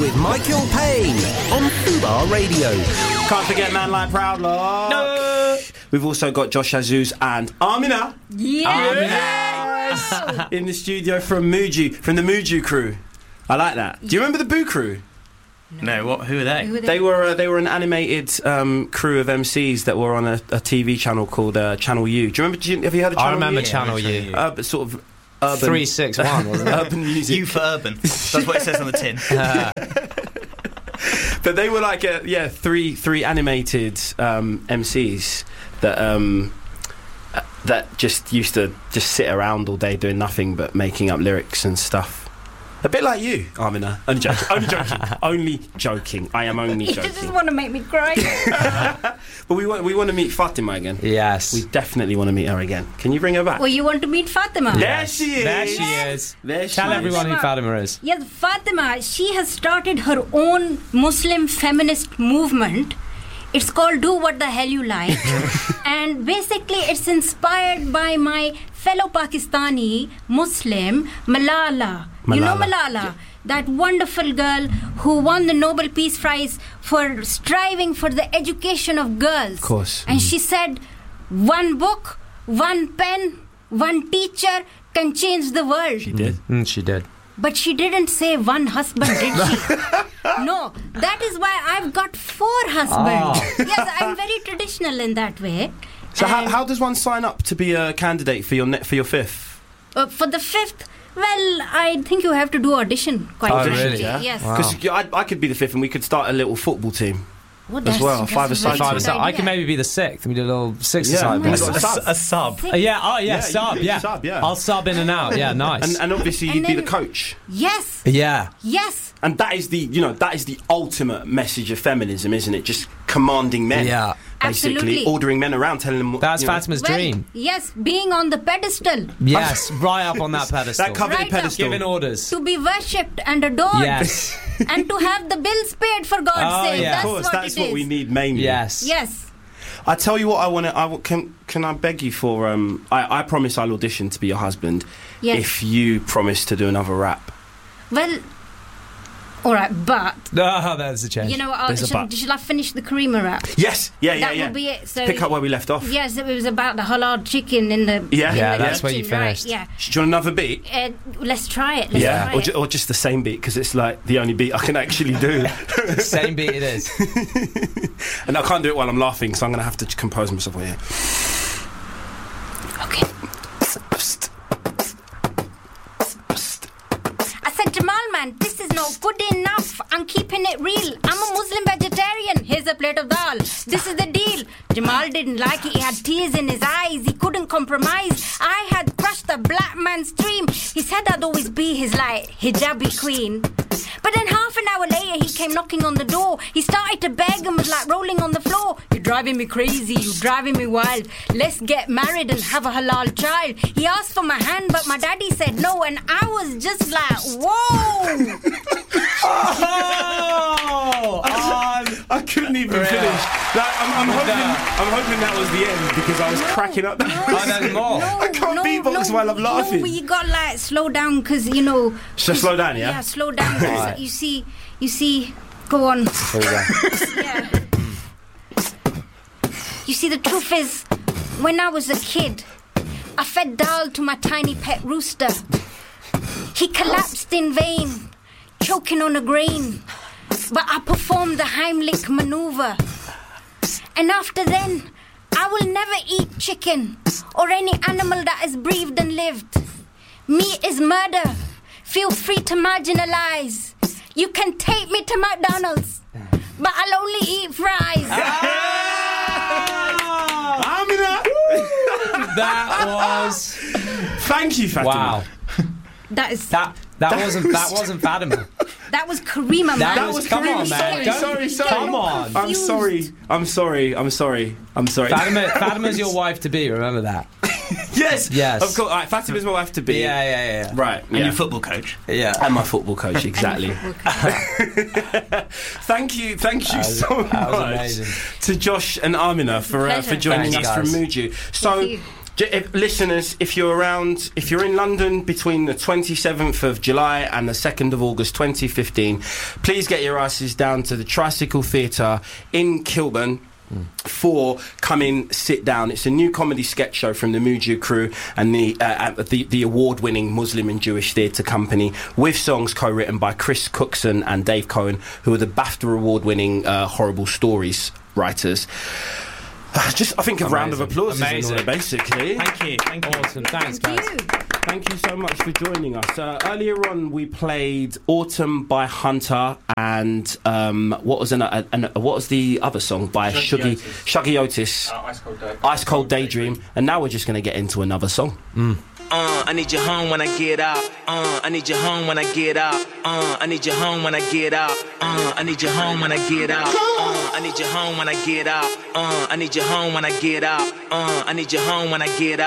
with Michael Payne on Fubar Radio. Can't forget Man Like Proudlock. No. We've also got Josh Azuz and Amina. Yes. In the studio from the Muju crew. I like that. Do you remember the Boo crew? No, what? Who are they? They were an animated crew of MCs that were on a TV channel called Channel U. Do you remember? Have you heard of Channel U? I remember Channel U. Sort of urban 361, wasn't it? Urban music. U for urban. That's what it says on the tin. But they were like three animated MCs that just used to just sit around all day doing nothing but making up lyrics and stuff. A bit like you, Amina. Only joking. Only joking. I am only joking. You just want to make me cry. But we want to meet Fatima again. Yes. We definitely want to meet her again. Can you bring her back? Well, you want to meet Fatima? There she is. Tell everyone who Fatima is. Yes, Fatima, she has started her own Muslim feminist movement. It's called Do What the Hell You Like. And basically it's inspired by my fellow Pakistani Muslim, Malala. You know Malala? Yeah. That wonderful girl who won the Nobel Peace Prize for striving for the education of girls. Of course. And she said, one book, one pen, one teacher can change the world. She did. She did. But she didn't say one husband, did she? No, that is why I've got 4 husbands. Oh. Yes, I'm very traditional in that way. So how does one sign up to be a candidate for your 5th? For the 5th? Well, I think you have to do audition quite really? Yeah? Yes. Because I could be the 5th and we could start a little football team. As well, 5-a-side. I can maybe be the 6th. We do a little 6-a-side. A sub. Sub. Yeah. I'll sub in and out. Yeah, nice. And obviously you'd be the coach. Yes. Yeah. Yes. And that is the ultimate message of feminism, isn't it? Just commanding men. Yeah. Basically, absolutely. Ordering men around, telling them. That's Fatima's dream. Yes, being on the pedestal. Yes, right up on that pedestal. That coveted pedestal. Giving orders. To be worshipped and adored. Yes. And to have the bills paid, for God's sake. Yeah. That's of course, that's what we need mainly. Yes. Yes. I tell you what, can I beg you for? I promise I'll audition to be your husband. Yes. If you promise to do another rap. Well. All right, but that's a change. You know, shall I finish the Karima rap? Yes, yeah. That will be it. So pick up where we left off. Yes, it was about the halal chicken in the that's kitchen, where you finished. Right, yeah. Do you want another beat? Let's try it. Or just the same beat because it's like the only beat I can actually do. Same beat it is. And I can't do it while I'm laughing, so I'm going to have to compose myself here. Okay. I said, Jamal, man, this is not good enough. I'm keeping it real. I'm a Muslim vegetarian. Here's a plate of dal. This is the deal. Jamal didn't like it. He had tears in his eyes. He couldn't compromise. I had crushed the black man's dream. He said I'd always be his, hijabi queen. But then half an hour later, he came knocking on the door. He started to beg and was rolling on the floor. You're driving me crazy. You're driving me wild. Let's get married and have a halal child. He asked for my hand, but my daddy said no. And I was just like, whoa. I couldn't even finish. I'm hoping that was the end because I was cracking up. I can't beatbox while I'm laughing. No, but you got slow down because Just slow down, yeah. Yeah, slow down. Right. You see. Go on. Yeah. You see, the truth is, when I was a kid, I fed dal to my tiny pet rooster. He collapsed in vain, choking on a grain. But I performed the Heimlich maneuver. And after then, I will never eat chicken or any animal that has breathed and lived. Meat is murder. Feel free to marginalize. You can take me to McDonald's, but I'll only eat fries. That was. Thank you, Fatima. Wow. That wasn't Fatima. That was Karima, man. That was come Karima. On, man. Sorry. Come on. I'm sorry. Fatima's your wife to be. Remember that. Yes. Yes. Of course. Right, Fatima's my wife to be. Yeah. Right. And your football coach. Yeah. And my football coach, exactly. Thank you so much to Josh and Amina for joining us from Muju. So, Listeners, if you're around, if you're in London between the 27th of July and the 2nd of August 2015, please get your asses down to the Tricycle Theatre in Kilburn for Come In, Sit Down. It's a new comedy sketch show from the Muju crew and the award-winning Muslim and Jewish theatre company, with songs co-written by Chris Cookson and Dave Cohen, who are the BAFTA award-winning Horrible Stories writers. I think a round of applause is in order, basically. Thank you. Awesome. Thanks, guys. Thank you so much for joining us. Earlier on, we played "Autumn" by Hunter, and what was the other song by Shuggy Otis? Ice Cold Daydream. And now we're just going to get into another song. I need you home when I get out. I need you home when I get out. I need you home when I get out. I need you home when I get out. I need you home when I get out. I need you home when I get out. I need you home when I get out.